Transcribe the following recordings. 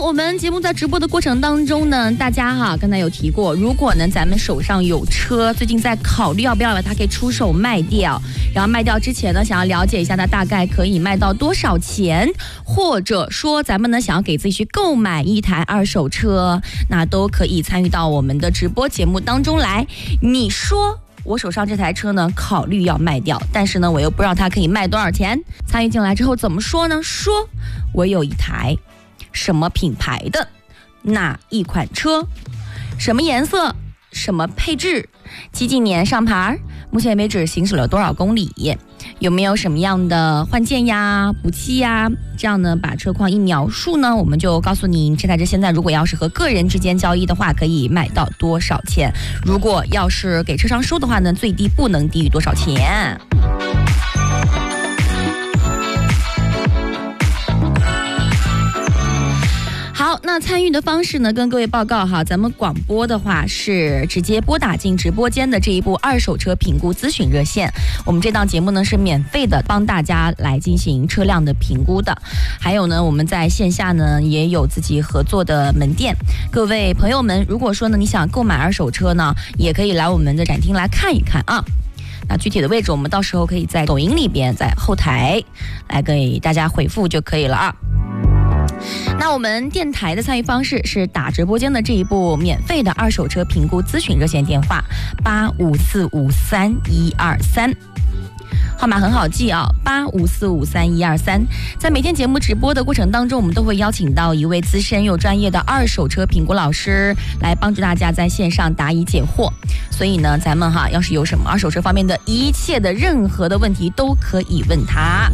我们节目在直播的过程当中呢，大家刚才有提过，如果呢咱们手上有车，最近在考虑要不要把它给出手卖掉，然后卖掉之前呢，想要了解一下它大概可以卖到多少钱，或者说咱们呢想要给自己去购买一台二手车，那都可以参与到我们的直播节目当中来。你说我手上这台车呢考虑要卖掉，但是呢我又不知道它可以卖多少钱，参与进来之后怎么说呢？说我有一台什么品牌的哪一款车，什么颜色，什么配置，几几年上牌，目前为止行驶了多少公里，有没有什么样的换件呀、补漆呀，这样呢把车况一描述呢，我们就告诉你这台车现在如果要是和个人之间交易的话，可以卖到多少钱，如果要是给车商收的话呢，最低不能低于多少钱。好，那参与的方式呢，跟各位报告哈，咱们广播的话是直接拨打进直播间的这一部二手车评估咨询热线。我们这档节目呢是免费的，帮大家来进行车辆的评估的。还有呢，我们在线下呢也有自己合作的门店。各位朋友们，如果说呢你想购买二手车呢，也可以来我们的展厅来看一看啊。那具体的位置我们到时候可以在抖音里边，在后台来给大家回复就可以了啊。那我们电台的参与方式是打直播间的这一部免费的二手车评估咨询热线电话85453123，号码很好记啊，85453123。在每天节目直播的过程当中，我们都会邀请到一位资深又专业的二手车评估老师来帮助大家在线上答疑解惑。所以呢，咱们要是有什么二手车方面的一切的任何的问题，都可以问他。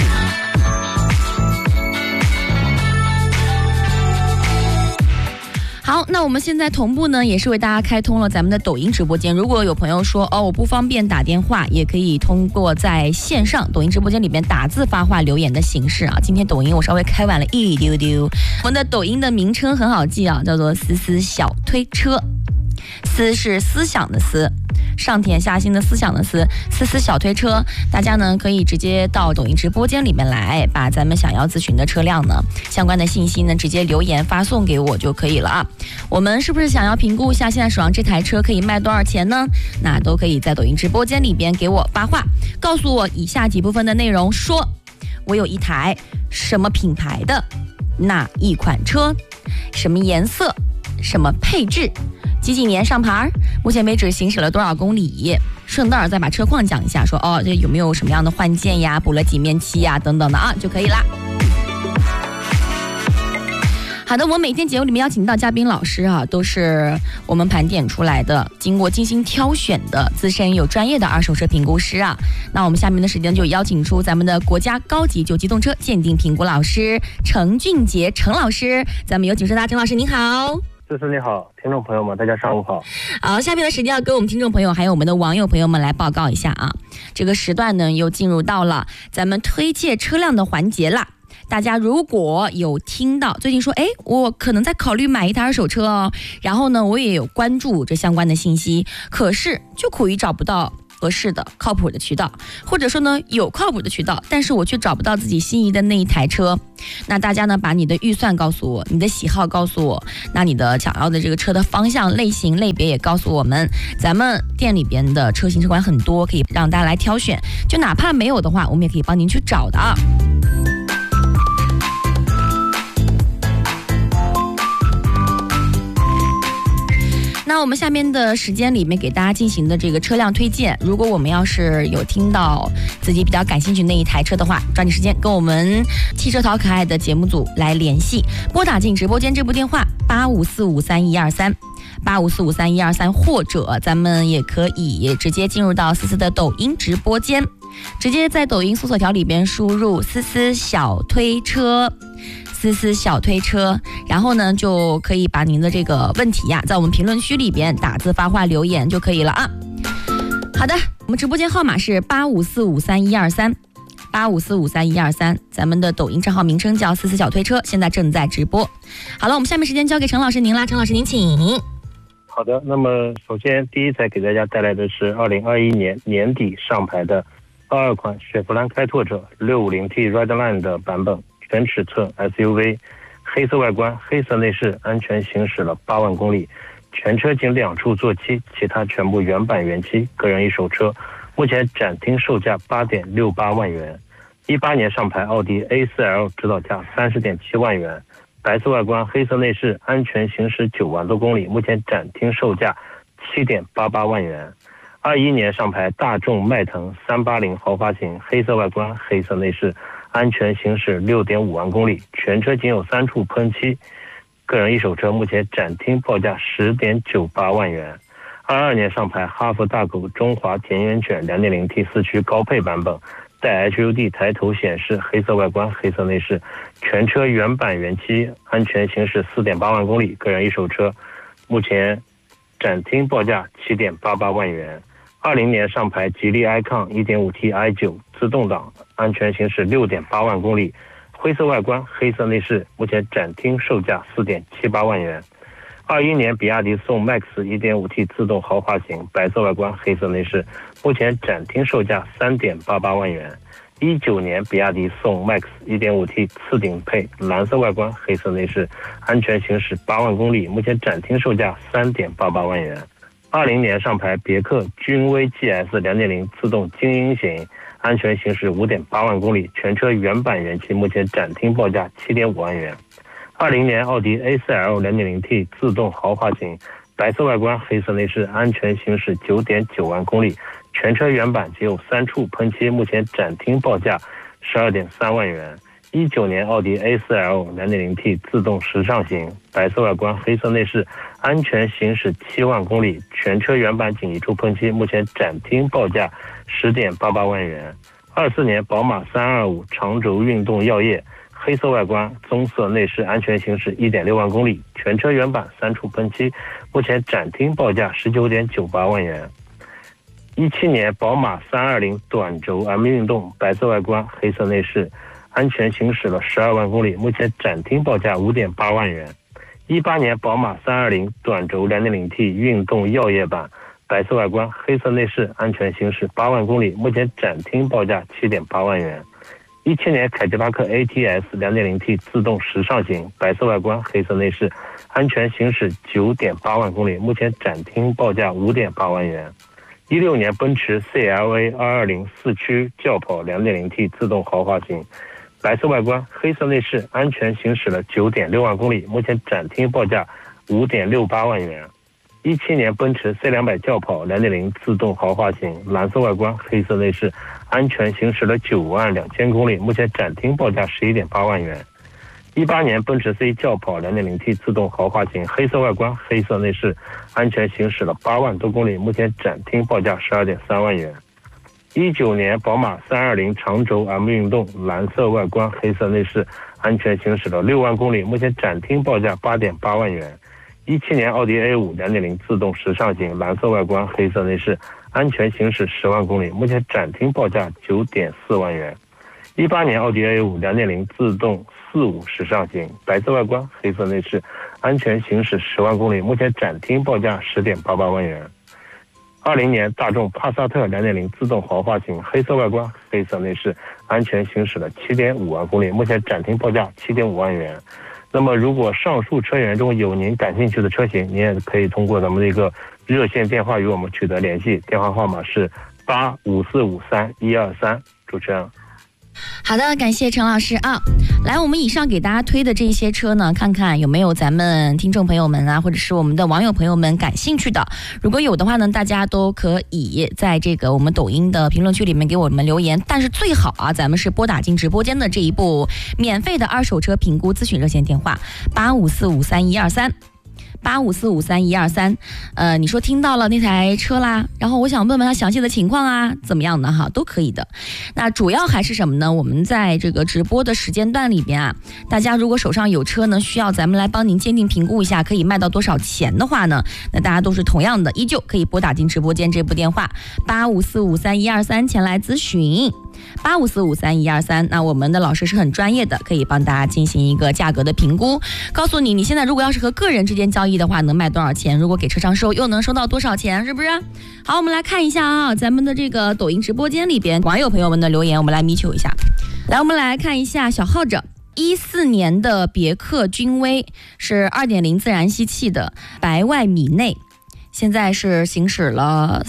好，那我们现在同步呢，也是为大家开通了咱们的抖音直播间。如果有朋友说我不方便打电话，也可以通过在线上抖音直播间里边打字发话留言的形式啊。今天抖音我稍微开晚了一丢丢，我们的抖音的名称很好记啊，叫做思思小推车。思是思想的思，上田下心的思想的思，思思小推车。大家呢可以直接到抖音直播间里面来，把咱们想要咨询的车辆呢相关的信息呢直接留言发送给我就可以了啊。我们是不是想要评估一下现在手上这台车可以卖多少钱呢？那都可以在抖音直播间里边给我发话，告诉我以下几部分的内容，说我有一台什么品牌的哪一款车，什么颜色，什么配置，几几年上牌，目前为止行驶了多少公里，顺道再把车况讲一下，说这有没有什么样的换件呀，补了几面漆呀等等的啊就可以啦。好的，我每天节目里面邀请到嘉宾老师都是我们盘点出来的，经过精心挑选的资深有专业的二手车评估师啊。那我们下面的时间就邀请出咱们的国家高级旧机动车鉴定评估老师程俊杰程老师，咱们有请说他，程老师您好。 思思你好，听众朋友们大家上午好。 好，下面的时间要跟我们听众朋友还有我们的网友朋友们来报告一下啊。这个时段呢又进入到了咱们推荐车辆的环节啦。大家如果有听到最近说我可能在考虑买一台二手车哦，然后呢我也有关注这相关的信息，可是就苦于找不到合适的靠谱的渠道，或者说呢有靠谱的渠道，但是我却找不到自己心仪的那一台车。那大家呢把你的预算告诉我，你的喜好告诉我，那你的想要的这个车的方向类型类别也告诉我们，咱们店里边的车型车款很多，可以让大家来挑选，就哪怕没有的话我们也可以帮您去找的啊。那我们下面的时间里面给大家进行的这个车辆推荐，如果我们要是有听到自己比较感兴趣那一台车的话，抓紧时间跟我们汽车淘可爱的节目组来联系，拨打进直播间这部电话85453123 85453123，或者咱们也可以直接进入到思思的抖音直播间，直接在抖音搜索条里边输入思思小推车，思思小推车，然后呢就可以把您的这个问题在我们评论区里边打字发话留言就可以了啊。好的，我们直播间号码是85453123 85453123，咱们的抖音账号名称叫思思小推车，现在正在直播。好了，我们下面时间交给程老师您啦，程老师您请。 好的，那么首先第一台给大家带来的是2021年年底上牌的22款雪佛兰开拓者 650T Redline 的版本，全尺寸 SUV， 黑色外观、黑色内饰，安全行驶了8万公里，全车仅2处做漆，其他全部原版原漆，个人一手车，目前展厅售价8.68万元。18年上牌奥迪 A4L 指导价30.7万元，白色外观、黑色内饰，安全行驶9万多公里，目前展厅售价7.88万元。21年上牌大众迈腾380豪华型，黑色外观、黑色内饰，安全行驶6.5万公里，全车仅有3处喷漆，个人一手车，目前展厅报价10.98万元。22年上牌哈弗大狗中华田园犬 2.0T 4驱高配版本，带 HUD 抬头显示，黑色外观、黑色内饰，全车原版原漆，安全行驶4.8万公里，个人一手车，目前展厅报价7.88万元。20年上牌吉利 icon 1.5T i9 自动挡，安全行驶6.8万公里，灰色外观、黑色内饰，目前展厅售价4.78万元。21年比亚迪宋 MAX 1.5T 自动豪华型，白色外观、黑色内饰，目前展厅售价3.88万元。19年比亚迪宋 MAX 1.5T 次顶配，蓝色外观、黑色内饰，安全行驶8万公里，目前展厅售价3.88万元。20年上牌别克君威 GS 2.0自动精英型，安全行驶5.8万公里，全车原版原漆，目前展厅报价7.5万元。20年奥迪 A4L 2.0T 自动豪华型，白色外观、黑色内饰，安全行驶9.9万公里，全车原版仅有3处喷漆，目前展厅报价12.3万元。19年奥迪 A4L 2.0T 自动时尚型，白色外观、黑色内饰，安全行驶7万公里，全车原版仅1处喷漆，目前展厅报价10.88万元。24年宝马325长轴运动耀夜，黑色外观、棕色内饰，安全行驶1.6万公里，全车原版3处喷漆，目前展厅报价19.98万元。17年宝马320短轴 M 运动，白色外观、黑色内饰，安全行驶了12万公里，目前展厅报价5.8万元。18年宝马320短轴 2.0T 运动耀夜版，白色外观、黑色内饰，安全行驶8万公里，目前展厅报价7.8万元。17年凯迪拉克 ATS 2.0T 自动时尚型，白色外观、黑色内饰，安全行驶9.8万公里，目前展厅报价5.8万元。16年奔驰 CLA 220四驱轿跑 2.0T 自动豪华型，白色外观、黑色内饰，安全行驶了9.6万公里，目前展厅报价5.68万元。17年奔驰 C200 轿跑 2.0 自动豪华型，蓝色外观、黑色内饰，安全行驶了9万2000公里，目前展厅报价11.8万元。18年奔驰 C 轿跑 2.0T 自动豪华型，黑色外观、黑色内饰，安全行驶了8万多公里，目前展厅报价12.3万元。19年宝马320长轴 M 运动，蓝色外观、黑色内饰，安全行驶了6万公里，目前展厅报价8.8万元。17年奥迪 A5 2.0自动时尚型，蓝色外观、黑色内饰，安全行驶10万公里，目前展厅报价9.4万元。18年奥迪 A5 2.0自动45时尚型，白色外观、黑色内饰，安全行驶10万公里，目前展厅报价10.88万元。20年大众帕萨特 2.0 自动豪华型，黑色外观、黑色内饰，安全行驶了7.5万公里，目前展厅报价7.5万元。那么如果上述车源中有您感兴趣的车型，您也可以通过咱们的一个热线电话与我们取得联系，电话号码是85453123。主持人。 好的，感谢陈老师啊。来，我们以上给大家推的这些车呢，看看有没有咱们听众朋友们啊，或者是我们的网友朋友们感兴趣的。如果有的话呢，大家都可以在这个我们抖音的评论区里面给我们留言。但是最好啊，咱们是拨打进直播间的这一部免费的二手车评估咨询热线电话85453123。85453123，你说听到了那台车啦，然后我想问问他详细的情况啊，怎么样的哈，都可以的。那主要还是什么呢？我们在这个直播的时间段里边啊，大家如果手上有车呢，需要咱们来帮您鉴定评估一下，可以卖到多少钱的话呢，那大家都是同样的，依旧可以拨打进直播间这部电话85453123前来咨询。85453123，那我们的老师是很专业的，可以帮大家进行一个价格的评估，告诉你现在如果要是和个人之间交易的话，能卖多少钱，如果给车商收又能收到多少钱，是不是？好，我们来看一下啊，咱们的这个抖音直播间里边网友朋友们的留言，我们来迷求一下。来，我们来看一下小浩着 14年的别克君威是2.0自然吸气的，白外米内，现在是行驶了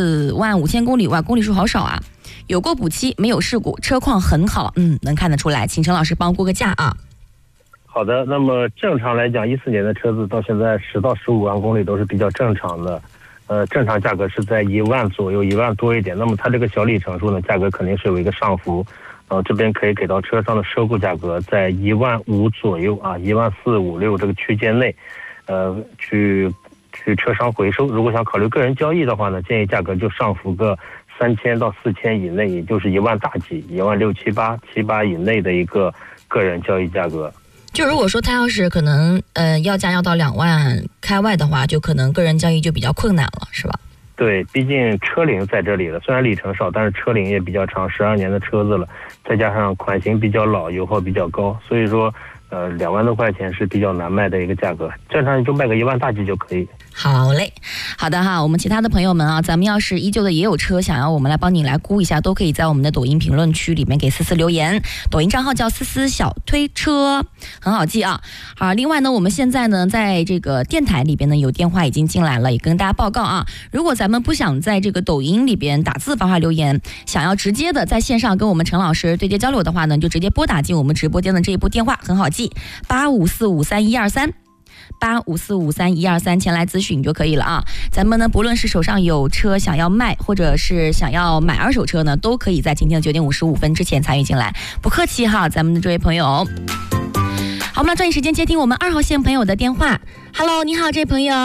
45000公里，哇，公里数好少啊！有过补漆，没有事故，车况很好，能看得出来。请陈老师帮我估个价啊。 好的，那么正常来讲，14年的车子到现在10到15万公里都是比较正常的。正常价格是在1万左右，1万多一点。那么它这个小里程数呢，价格肯定是有一个上浮。这边可以给到车商的收购价格在1万5左右啊，1万4、5、6这个区间内，去车商回收。如果想考虑个人交易的话呢，建议价格就上浮个3000到4000以内，也就是1万大几，1万6、7、8以内的一个个人交易价格。 就如果说他要是可能要价要到2万开外的话，就可能个人交易就比较困难了，是吧？对， 毕竟车龄在这里了，虽然里程少，但是车龄也比较长，12年的车子了，再加上款型比较老，油耗比较高，所以说2万多块钱是比较难卖的一个价格，正常就卖个1万大几就可以。 好嘞，好的哈，我们其他的朋友们啊，咱们要是依旧的也有车想要我们来帮你来估一下，都可以在我们的抖音评论区里面给思思留言，抖音账号叫思思小推车，很好记啊。好，另外呢，我们现在呢在这个电台里边呢有电话已经进来了，也跟大家报告啊，如果咱们不想在这个抖音里边打字发话留言，想要直接的在线上跟我们陈老师对接交流的话呢，就直接拨打进我们直播间的这一部电话，很好记，85453123。85453123前来咨询就可以了啊！咱们呢，不论是手上有车想要卖，或者是想要买2手车呢，都可以在今天的9点55分之前参与进来，不客气哈，咱们的这位朋友。好，我们来抓紧时间接听我们2号线朋友的电话。Hello， 你好，这位朋友。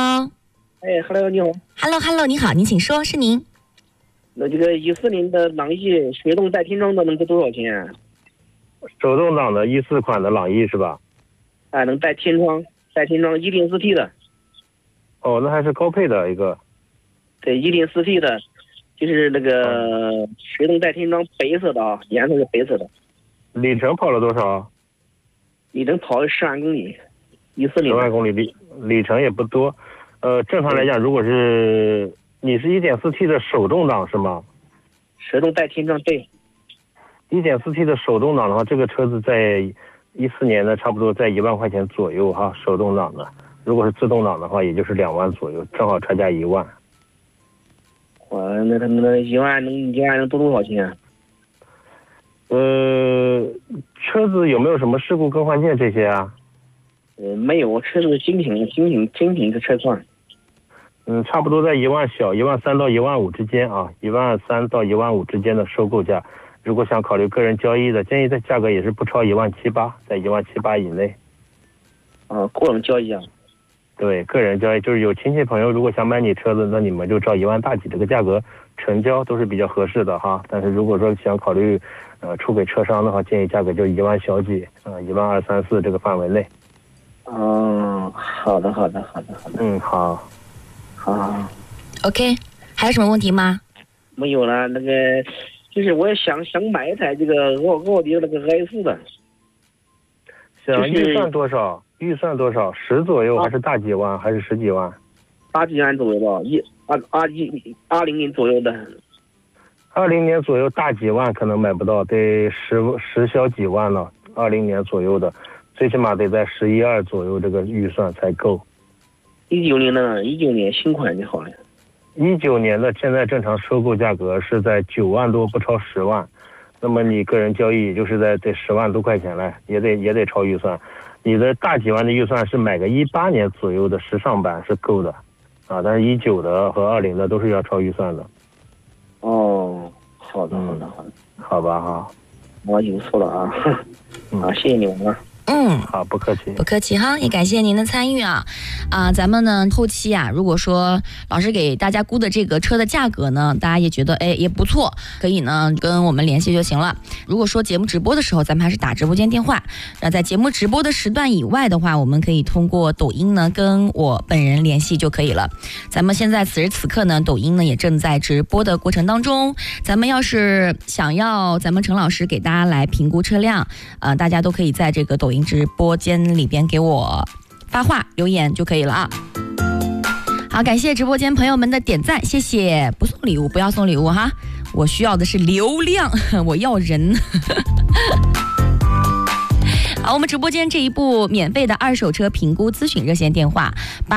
Hello， 你好。 Hello， 你好，您请说，是您。 那这个14年的朗逸手动带天窗的能够多少钱啊？ 手动挡的14款的朗逸是吧？ 能带天窗。1.4T 的。 哦，那还是高配的一个。 对，1.4T 的，就是那个手动带天窗，白色的啊，颜色是白色的。 里程跑了多少？ 里程跑了10万公里，14年。10 万公里里程也不多。正常来讲，如果是你是 1.4T 的手动挡是吗？ 手动带天窗，对。 1.4T 的手动挡的话，这个车子在14年的差不多在1万块钱左右哈，手动挡的。如果是自动挡的话，也就是2万左右，正好差价1万。 那1万能多少钱啊？ 车子有没有什么事故更换件这些啊？ 没有，车子精品的车况。 差不多在1万小，1万3到1万5之间啊，1万3到1万5之间的收购价。如果想考虑个人交易的，建议的价格也是不超1万7、8，在1万7、8以内。 个人交易啊？ 对，个人交易就是有亲戚朋友如果想买你车子，那你们就照1万大几这个价格成交都是比较合适的哈。但是如果说想考虑出给车商的话，建议价格就1万小几，1万2、3、4这个范围内。 好的。好。 OK， 还有什么问题吗？ 没有了，那个。就是我也想买一台这个奥迪那个 A4的， 想预算多少？10左右还是大几万还是10几万？ 大几万左右吧，20年左右的。 20年左右大几万可能买不到，得10小几万了。20年左右的，最起码得在11、2左右这个预算才够。 19年呢？19年新款就好了。 19年的现在正常收购价格是在9万多，不超10万。那么你个人交易也就是得10万多块钱了，也得超预算。你的大几万的预算是买个18年左右的时尚版是够的啊，但是19的和20的都是要超预算的。 好的。 好吧哈。 我有错了啊。谢谢你们啊。 好，不客气哈，也感谢您的参与啊！咱们呢后期啊，如果说老师给大家估的这个车的价格呢，大家也觉得也不错，可以呢跟我们联系就行了。如果说节目直播的时候，咱们还是打直播间电话。那在节目直播的时段以外的话，我们可以通过抖音呢跟我本人联系就可以了。咱们现在此时此刻呢，抖音呢也正在直播的过程当中。咱们要是想要咱们陈老师给大家来评估车辆，大家都可以在这个抖音直播间里边给我发话留言就可以了啊。好，感谢直播间朋友们的点赞，谢谢。不送礼物，不要送礼物哈，我需要的是流量，我要人。 好，我们直播间这一部免费的二手车评估咨询热线电话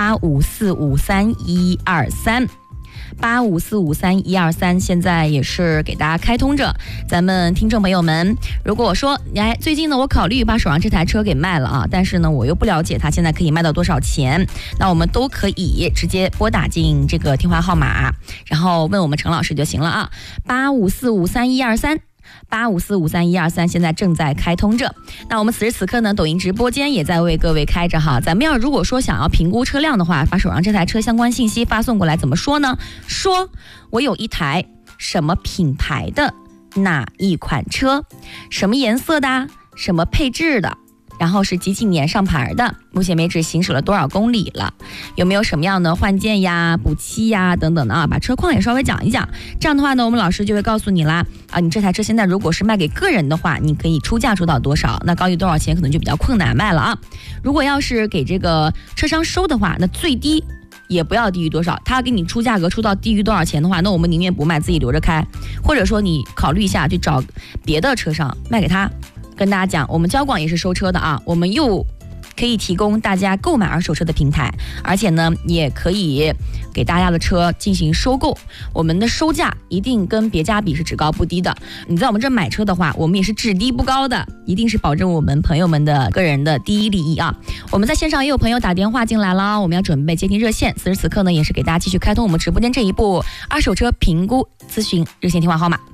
85453123。85453123，现在也是给大家开通着。咱们听众朋友们，如果我说，最近呢，我考虑把手上这台车给卖了啊，但是呢，我又不了解它现在可以卖到多少钱，那我们都可以直接拨打进这个电话号码，然后问我们陈老师就行了啊。85453123。85453123现在正在开通着。那我们此时此刻呢，抖音直播间也在为各位开着哈。咱们如果说想要评估车辆的话，把手上这台车相关信息发送过来，怎么说呢？说我有一台什么品牌的哪一款车，什么颜色的，什么配置的，然后是几年上牌的，目前为止行驶了多少公里了，有没有什么样的换件呀、补漆呀等等的啊，把车况也稍微讲一讲。这样的话呢，我们老师就会告诉你啦啊，你这台车现在如果是卖给个人的话，你可以出价出到多少，那高于多少钱可能就比较困难卖了啊。如果要是给这个车商收的话，那最低也不要低于多少，他给你出价格出到低于多少钱的话，那我们宁愿不卖，自己留着开，或者说你考虑一下去找别的车商卖给他。跟大家讲，我们交广也是收车的啊，我们又可以提供大家购买二手车的平台，而且呢也可以给大家的车进行收购，我们的收价一定跟别家比是只高不低的。你在我们这买车的话，我们也是只低不高的，一定是保证我们朋友们的个人的第一利益啊。我们在线上也有朋友打电话进来了，我们要准备接听热线，此时此刻呢也是给大家继续开通我们直播间这一部二手车评估咨询热线电话号码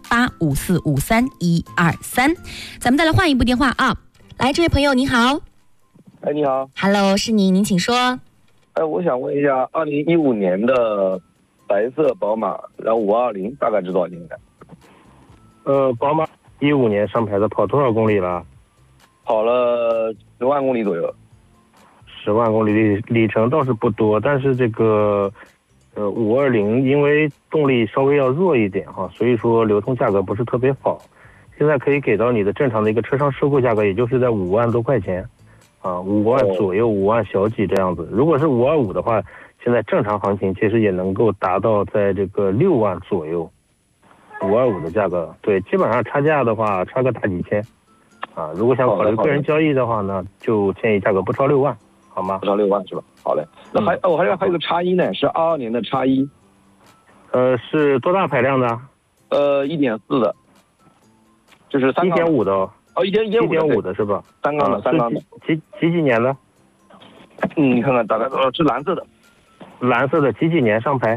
85453123。咱们再来换一部电话啊，来，这位朋友你好。 哎，你好 ，Hello， 是您请说。 我想问一下，2015年的白色宝马，然后520大概值多少钱的？ 宝马15年上牌的，跑多少公里了？ 跑了10万公里左右。 10万公里里程倒是不多，但是这个520因为动力稍微要弱一点哈，所以说流通价格不是特别好。现在可以给到你的正常的一个车商收购价格，也就是在5万多块钱。5万左右，5万小几这样子。如果是525的话，现在正常行情其实也能够达到在这个6万左右，525的价格，对，基本上差价的话差个大几千，如果想考虑个人交易的话呢，就建议价格不超6万，好吗？ 不超6万是吧？好嘞。那还有个叉一呢，是22年的叉一， 是多大排量的 ？1.4的，就是 1.5的哦。1.5的是吧？ 三缸的。 几年的？ 你看看，大概是蓝色的。 蓝色的几年上牌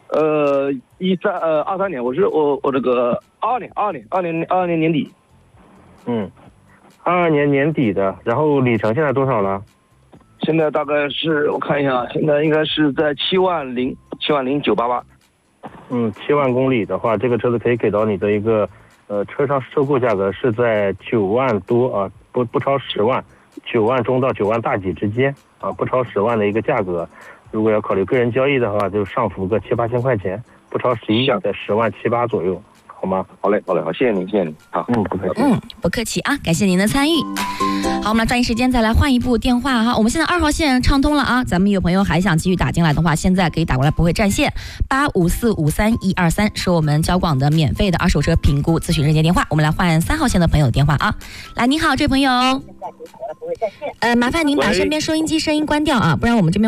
？23年，我这个22年年底。 22年年底的，然后里程现在多少了？ 现在大概是我看一下，现在应该是在70988。 7万公里的话，这个车子可以给到你的一个车上收购价格是在9万多啊，不超10万，9万中到9万大几之间啊，不超10万的一个价格。如果要考虑个人交易的话，就上浮个7、8千块钱，不超11，在10万7、8左右，好吗？ 好嘞，好，谢谢您，好， 不客气， 不客气啊，感谢您的参与。好，我们来抓紧时间再来换一部电话哈。我们现在2号线畅通了啊，咱们有朋友还想继续打进来的话，现在可以打过来，不会占线。85453123是我们交广的免费的二手车评估咨询热线电话。我们来换3号线的朋友的电话啊。来，你好，这位朋友。麻烦您把身边收音机声音关掉啊，不然我们这边。